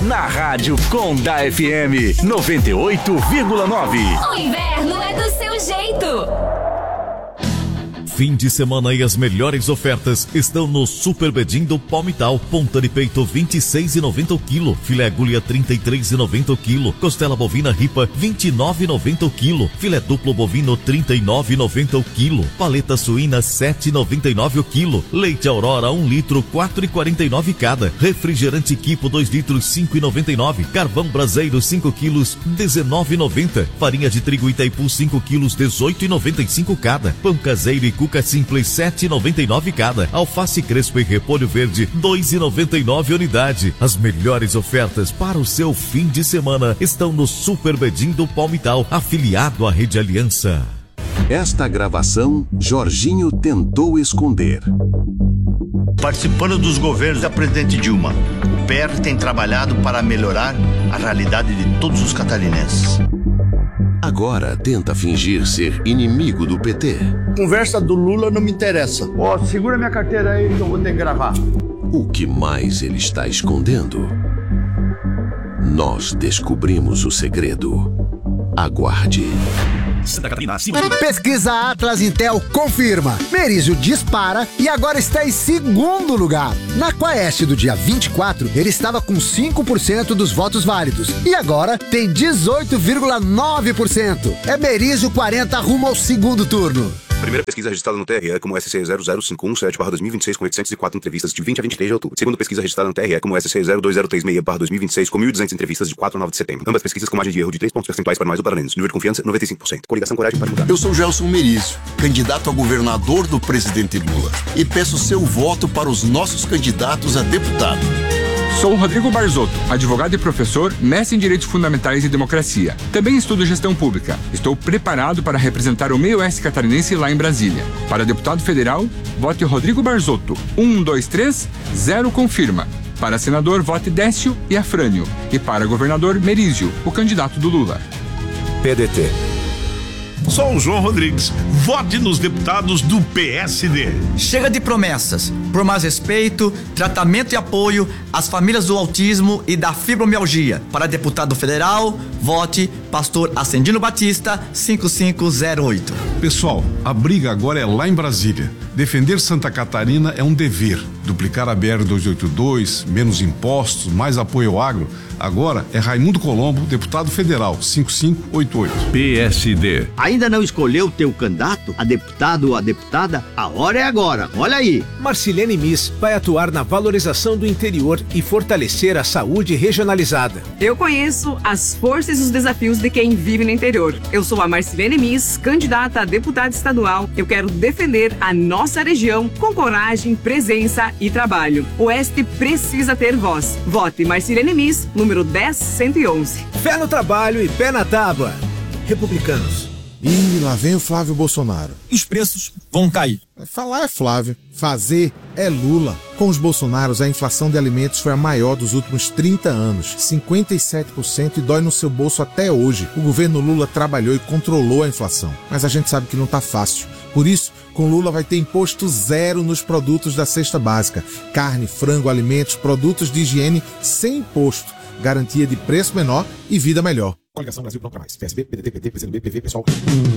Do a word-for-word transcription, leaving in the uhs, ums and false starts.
na Rádio Conda F M noventa e oito vírgula nove. O inverno é do seu jeito. Fim de semana e as melhores ofertas estão no Super Bedim do Palmital. Ponta de peito vinte e seis reais e noventa centavos o quilo, filé agulha trinta e três reais e noventa centavos o quilo, costela bovina ripa vinte e nove reais e noventa centavos o quilo, filé duplo bovino trinta e nove reais e noventa centavos o quilo, paleta suína sete reais e noventa e nove centavos o quilo, leite Aurora um litro quatro reais e quarenta e nove centavos cada, refrigerante Kipo dois litros cinco reais e noventa e nove centavos, carvão Braseiro cinco quilos dezenove reais e noventa centavos, farinha de trigo Itaipu cinco quilos dezoito reais e noventa e cinco centavos cada, pão caseiro e cuca simples sete reais e noventa e nove centavos cada, alface crespo e repolho verde dois reais e noventa e nove centavos unidade. As melhores ofertas para o seu fim de semana estão no Super Bedim do Palmital, afiliado à Rede Aliança. Esta gravação, Jorginho tentou esconder. Participando dos governos da presidente Dilma, o P R tem trabalhado para melhorar a realidade de todos os catarinenses. Agora tenta fingir ser inimigo do P T. Conversa do Lula não me interessa. Ó, oh, segura minha carteira aí que eu vou ter que gravar. O que mais ele está escondendo? Nós descobrimos o segredo. Aguarde. Santa Catarina, acima. Pesquisa Atlas Intel confirma. Merizio dispara e agora está em segundo lugar. Na Quaest do dia vinte e quatro, ele estava com cinco por cento dos votos válidos. E agora tem dezoito vírgula nove por cento. É Merizio quarenta rumo ao segundo turno. Primeira pesquisa registrada no T R E como S C zero zero cinco um sete barra dois mil e vinte e seis com oitocentas e quatro entrevistas de vinte a vinte e três de outubro. Segunda pesquisa registrada no T R E como S C zero dois zero três seis barra dois mil e vinte e seis com mil e duzentas entrevistas de quatro a nove de setembro. Ambas pesquisas com margem de erro de três pontos percentuais para mais ou para menos. Nível de confiança noventa e cinco por cento. Coligação Coragem para Mudar. Eu sou Gelson Merizio, candidato a governador do presidente Lula, e peço seu voto para os nossos candidatos a deputado. Sou Rodrigo Barzotto, advogado e professor, mestre em Direitos Fundamentais e Democracia. Também estudo Gestão Pública. Estou preparado para representar o meio oeste catarinense lá em Brasília. Para deputado federal, vote Rodrigo Barzotto. um, dois, três, zero confirma. Para senador, vote Décio e Afrânio. E para governador, Merizio, o candidato do Lula. P D T. Sou o João Rodrigues. Vote nos deputados do P S D. Chega de promessas. Por mais respeito, tratamento e apoio às famílias do autismo e da fibromialgia. Para deputado federal, vote Pastor Ascendino Batista, cinco cinco zero oito. Pessoal, a briga agora é lá em Brasília. Defender Santa Catarina é um dever. Duplicar a B R duzentos e oitenta e dois, menos impostos, mais apoio ao agro. Agora é Raimundo Colombo, deputado federal, cinco cinco oito oito. P S D. Ainda não escolheu teu candidato a deputado ou a deputada? A hora é agora, olha aí. Marcilene Miss vai atuar na valorização do interior e fortalecer a saúde regionalizada. Eu conheço as forças e os desafios de quem vive no interior. Eu sou a Marcilene Miss, candidata a deputada estadual. Eu quero defender a nossa região com coragem, presença e trabalho. O Oeste precisa ter voz. Vote Marcilene Miss, número dez cento e onze. Fé no trabalho e pé na tábua. Republicanos. Ih, lá vem o Flávio Bolsonaro. Os preços vão cair. Falar é Flávio, fazer é Lula. Com os Bolsonaros, a inflação de alimentos foi a maior dos últimos trinta anos, cinquenta e sete por cento, e dói no seu bolso até hoje. O governo Lula trabalhou e controlou a inflação, mas a gente sabe que não tá fácil. Por isso, com Lula vai ter imposto zero nos produtos da cesta básica. Carne, frango, alimentos, produtos de higiene sem imposto. Garantia de preço menor e vida melhor. Coligação Brasil Pronto pra Mais. P S B, P D T, P T, P C do B, P V, Pessoal.